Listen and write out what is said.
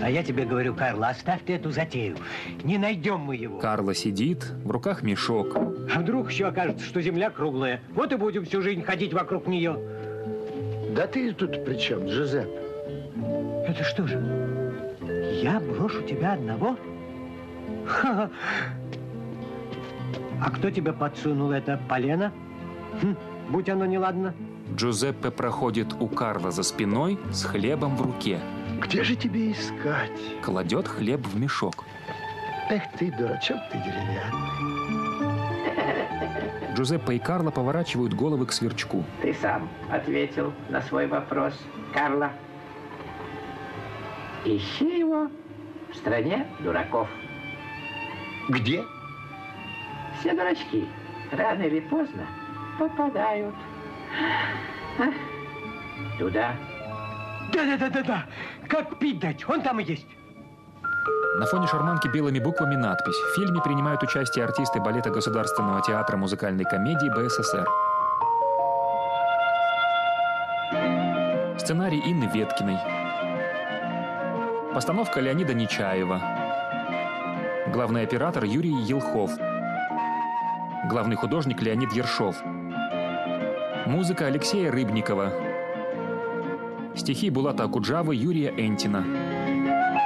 А я тебе говорю, Карла, оставь ты эту затею. Не найдем мы его. Карло сидит, в руках мешок. А вдруг еще окажется, что земля круглая? Вот и будем всю жизнь ходить вокруг нее. Да ты тут при чем, Джузеппе? Это что же? Я брошу тебя одного? Ха-ха. А кто тебе подсунул это полено? Будь оно неладно. Джузеппе проходит у Карла за спиной с хлебом в руке. Где же тебе искать? Кладет хлеб в мешок. Эх ты, дурачок ты деревянный. Джузеппе и Карло поворачивают головы к сверчку. Ты сам ответил на свой вопрос, Карло. Ищи его в стране дураков. Где? Все дурачки рано или поздно попадают туда. Да. Как пить дать? Он там и есть. На фоне шарманки белыми буквами надпись. В фильме принимают участие артисты балета Государственного театра музыкальной комедии БССР. Сценарий Инны Веткиной. Постановка Леонида Нечаева. Главный оператор Юрий Елхов. Главный художник Леонид Ершов. Музыка Алексея Рыбникова. Стихи Булата Акуджавы, Юрия Энтина.